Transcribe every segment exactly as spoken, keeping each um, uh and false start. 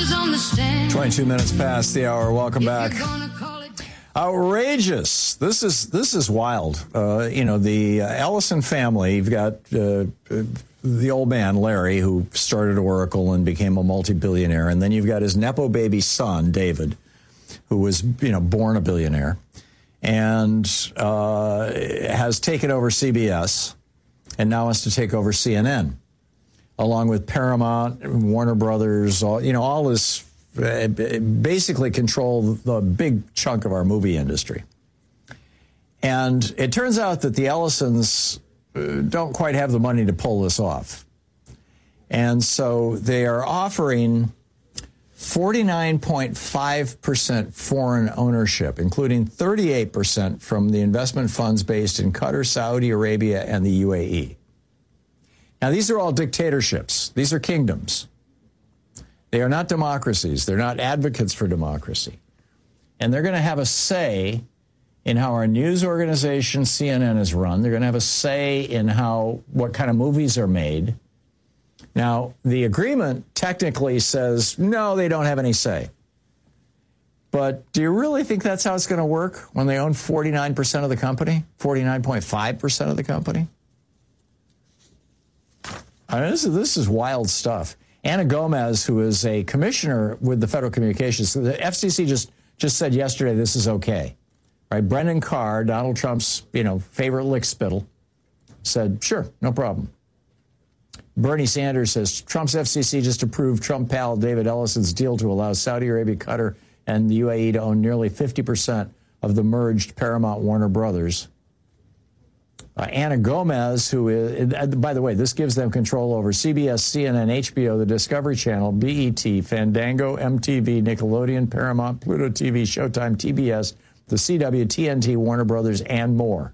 who's on the stand. twenty-two minutes past the hour. Welcome back. Outrageous. This is this is wild. Uh, you know, the uh, Ellison family, you've got uh, the old man, Larry, who started Oracle and became a multi-billionaire. And then you've got his Nepo baby son, David, who was, you know, born a billionaire and uh, has taken over C B S and now wants to take over C N N, along with Paramount, Warner Brothers, all, you know, all this. Basically control the big chunk of our movie industry. And it turns out that the Ellisons don't quite have the money to pull this off. And so they are offering forty-nine point five percent foreign ownership, including thirty-eight percent from the investment funds based in Qatar, Saudi Arabia, and the U A E. Now, these are all dictatorships. These are kingdoms. They are not democracies. They're not advocates for democracy. And they're going to have a say in how our news organization, C N N, is run. They're going to have a say in how what kind of movies are made. Now, the agreement technically says, no, they don't have any say. But do you really think that's how it's going to work when they own forty-nine percent of the company, forty-nine point five percent of the company? I mean, this is, this is wild stuff. Anna Gomez, who is a commissioner with the Federal Communications, the F C C just, just said yesterday this is okay. Right? Brendan Carr, Donald Trump's, you know, favorite lickspittle, said, sure, no problem. Bernie Sanders says Trump's F C C just approved Trump pal David Ellison's deal to allow Saudi Arabia, Qatar, and the U A E to own nearly fifty percent of the merged Paramount Warner Brothers. Uh, Anna Gomez, who is, uh, by the way, this gives them control over C B S, C N N, H B O, the Discovery Channel, B E T, Fandango, M T V, Nickelodeon, Paramount, Pluto T V, Showtime, T B S, the C W, T N T, Warner Brothers, and more.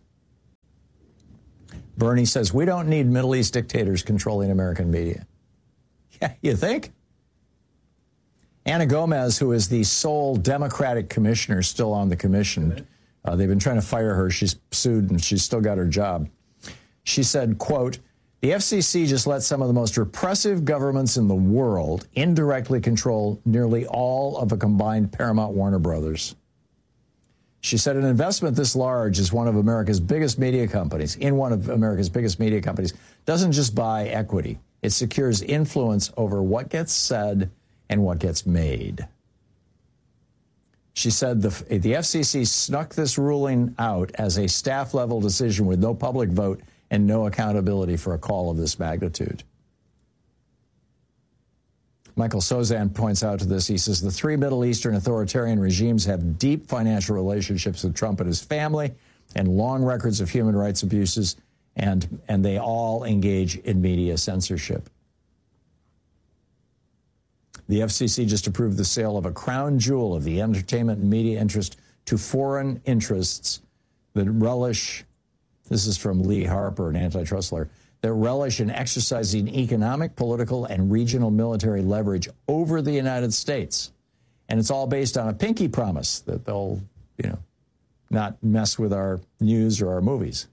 Bernie says, we don't need Middle East dictators controlling American media. Yeah, you think? Anna Gomez, who is the sole Democratic commissioner still on the commission, Uh, they've been trying to fire her. She's sued, and she's still got her job. She said, quote, the F C C just let some of the most repressive governments in the world indirectly control nearly all of a combined Paramount Warner Brothers. She said an investment this large is one of America's biggest media companies, in one of America's biggest media companies, doesn't just buy equity. It secures influence over what gets said and what gets made. She said the, the F C C snuck this ruling out as a staff-level decision with no public vote and no accountability for a call of this magnitude. Michael Sozan points out to this. He says the three Middle Eastern authoritarian regimes have deep financial relationships with Trump and his family and long records of human rights abuses, and, and they all engage in media censorship. The F C C just approved the sale of a crown jewel of the entertainment and media interest to foreign interests that relish, this is from Lee Harper, an antitrust lawyer, that relish in exercising economic, political, and regional military leverage over the United States. And it's all based on a pinky promise that they'll, you know, not mess with our news or our movies.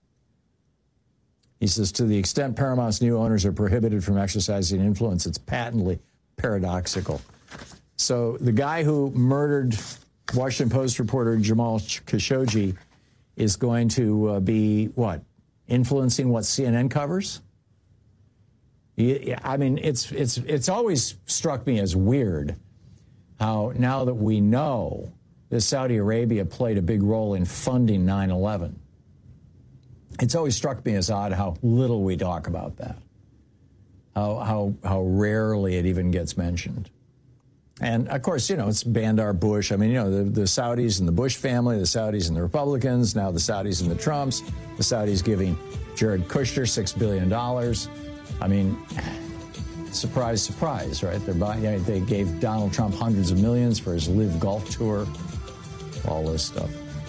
He says, to the extent Paramount's new owners are prohibited from exercising influence, it's patently paradoxical. So the guy who murdered Washington Post reporter Jamal Khashoggi is going to uh, be, what, influencing what C N N covers? Yeah, I mean, it's it's it's always struck me as weird how now that we know that Saudi Arabia played a big role in funding nine eleven, it's always struck me as odd how little we talk about that. How, how how rarely it even gets mentioned. And, of course, you know, it's Bandar Bush. I mean, you know, the, the Saudis and the Bush family, the Saudis and the Republicans, now the Saudis and the Trumps, the Saudis giving Jared Kushner six billion dollars. I mean, surprise, surprise, right? They're buying, yeah, they gave Donald Trump hundreds of millions for his Live Golf Tour, all this stuff.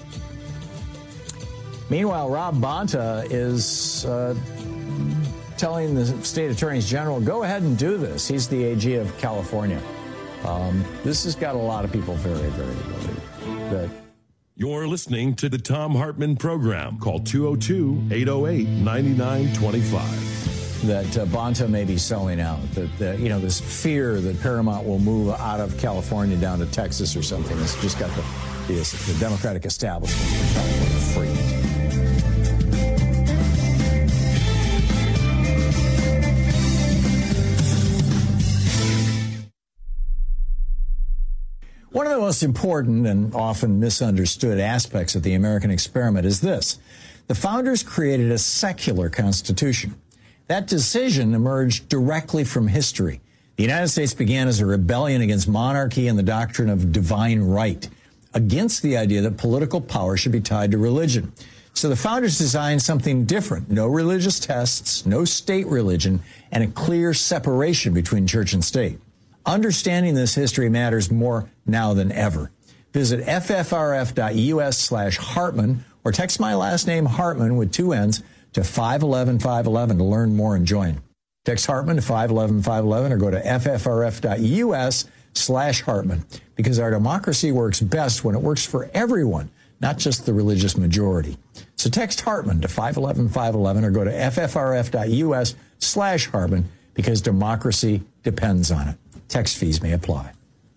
Meanwhile, Rob Bonta is uh, telling the state attorneys general, go ahead and do this. He's the A G of California. Um, this has got a lot of people very, very worried. That You're listening to the Thom Hartmann program. Call two oh two, eight oh eight, nine nine two five. that uh, Bonta may be selling out, that, that, you know, this fear that Paramount will move out of California down to Texas or something. It's just got the, the, the Democratic establishment afraid. One of the most important and often misunderstood aspects of the American experiment is this. The founders created a secular constitution. That decision emerged directly from history. The United States began as a rebellion against monarchy and the doctrine of divine right, against the idea that political power should be tied to religion. So the founders designed something different. No religious tests, no state religion, and a clear separation between church and state. Understanding this history matters more now than ever. Visit ffrf.us slash Hartman or text my last name Hartman with two N's to five one one five one one to learn more and join. Text Hartman to five one one five one one or go to ffrf.us slash Hartman because our democracy works best when it works for everyone, not just the religious majority. So text Hartman to five one one five one one or go to ffrf.us slash Hartman because democracy depends on it. Text fees may apply.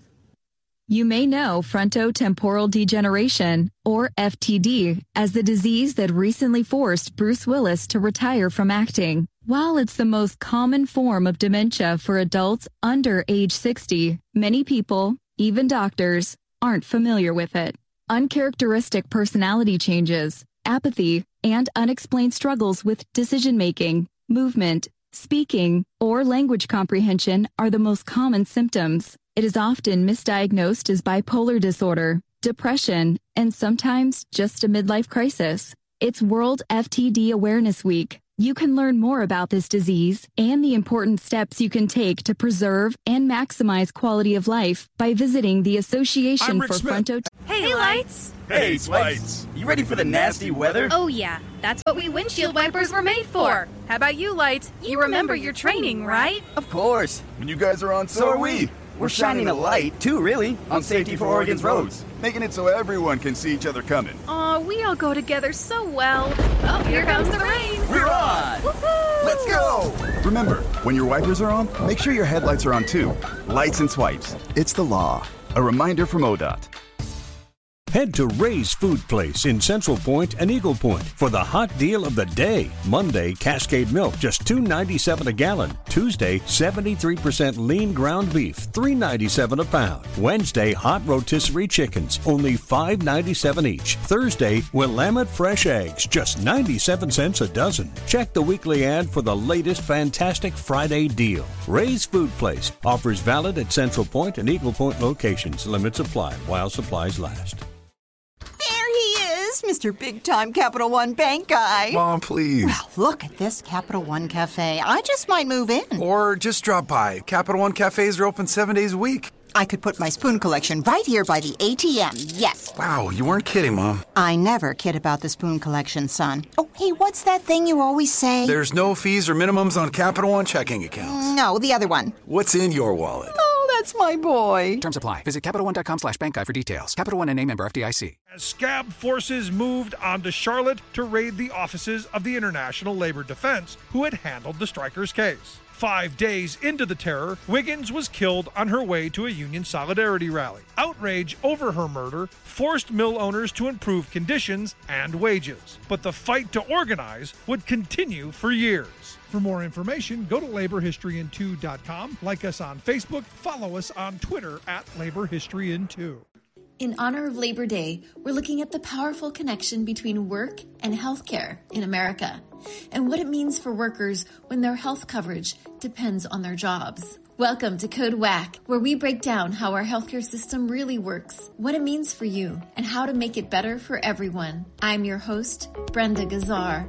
You may know frontotemporal degeneration, or F T D, as the disease that recently forced Bruce Willis to retire from acting. While it's the most common form of dementia for adults under age sixty, many people, even doctors, aren't familiar with it. Uncharacteristic personality changes, apathy, and unexplained struggles with decision-making, movement, speaking, or language comprehension are the most common symptoms. It is often misdiagnosed as bipolar disorder, depression, and sometimes just a midlife crisis. It's World F T D Awareness Week. You can learn more about this disease and the important steps you can take to preserve and maximize quality of life by visiting the Association for Fronto... Hey, hey, Lights! Hey, Slights! You ready for the nasty weather? Oh, yeah. That's what we windshield wipers were made for. How about you, Lights? You, you remember, remember your training, right? Of course. When you guys are on, so, so are we. We're shining a light, too, really, on Safety for Oregon's roads, making it so everyone can see each other coming. Aw, we all go together so well. Oh, here comes the rain. We're on! Woohoo! Let's go! Remember, when your wipers are on, make sure your headlights are on, too. Lights and swipes. It's the law. A reminder from O D O T. Head to Ray's Food Place in Central Point and Eagle Point for the hot deal of the day. Monday, Cascade Milk, just two ninety-seven a gallon. Tuesday, seventy-three percent lean ground beef, three ninety-seven a pound. Wednesday, hot rotisserie chickens, only five ninety-seven each. Thursday, Willamette fresh eggs, just ninety-seven cents a dozen. Check the weekly ad for the latest fantastic Friday deal. Ray's Food Place offers valid at Central Point and Eagle Point locations. Limits apply while supplies last. Mister Big-Time Capital One Bank guy. Mom, please. Well, look at this Capital One Cafe. I just might move in. Or just drop by. Capital One Cafes are open seven days a week. I could put my spoon collection right here by the A T M, yes. Wow, you weren't kidding, Mom. I never kid about the spoon collection, son. Oh, hey, what's that thing you always say? There's no fees or minimums on Capital One checking accounts. No, the other one. What's in your wallet? Oh, that's my boy. Terms apply. Visit CapitalOne.com slash bank guide for details. Capital One and name member F D I C. As scab forces moved onto Charlotte to raid the offices of the International Labor Defense, who had handled the strikers' case. Five days into the terror, Wiggins was killed on her way to a union solidarity rally. Outrage over her murder forced mill owners to improve conditions and wages. But the fight to organize would continue for years. For more information, go to labor history in two dot com, like us on Facebook, follow us on Twitter at labor history in two. In honor of Labor Day, we're looking at the powerful connection between work and healthcare in America, and what it means for workers when their health coverage depends on their jobs. Welcome to Code WACK, where we break down how our healthcare system really works, what it means for you, and how to make it better for everyone. I'm your host, Brenda Gazar.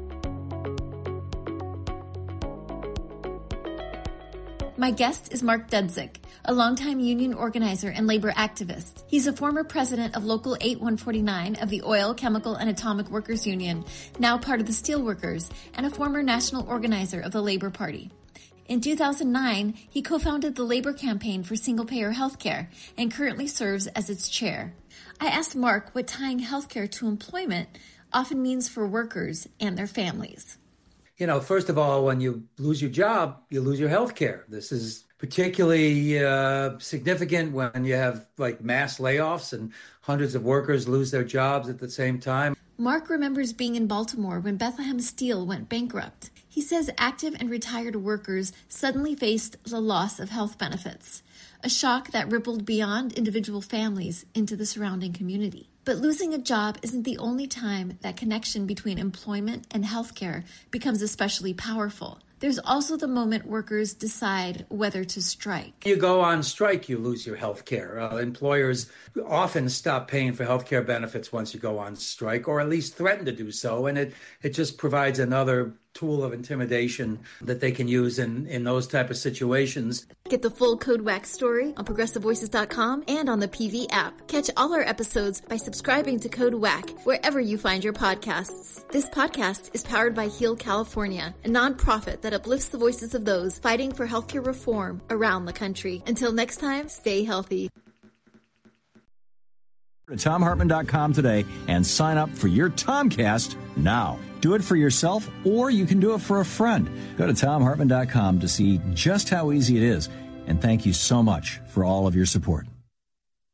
My guest is Mark Dudzik, a longtime union organizer and labor activist. He's a former president of Local eight one forty-nine of the Oil, Chemical, and Atomic Workers Union, now part of the Steelworkers, and a former national organizer of the Labor Party. In two thousand nine, he co-founded the Labor Campaign for Single-Payer Healthcare and currently serves as its chair. I asked Mark what tying healthcare to employment often means for workers and their families. You know, first of all, when you lose your job, you lose your health care. This is particularly uh, significant when you have like mass layoffs and hundreds of workers lose their jobs at the same time. Mark remembers being in Baltimore when Bethlehem Steel went bankrupt. He says active and retired workers suddenly faced the loss of health benefits, a shock that rippled beyond individual families into the surrounding community. But losing a job isn't the only time that connection between employment and healthcare becomes especially powerful. There's also the moment workers decide whether to strike. You go on strike, you lose your health care. Uh, employers often stop paying for health care benefits once you go on strike, or at least threaten to do so. And it, it just provides another tool of intimidation that they can use in, in those type of situations. Get the full Code W A C story on progressive voices dot com and on the P V app. Catch all our episodes by subscribing to Code W A C wherever you find your podcasts. This podcast is powered by Heal California, a nonprofit that uplifts the voices of those fighting for healthcare reform around the country. Until next time, stay healthy. To tom hartman dot com today and sign up for your Tomcast now. Do it for yourself, or you can do it for a friend. Go to tom hartman dot com to see just how easy it is. And thank you so much for all of your support.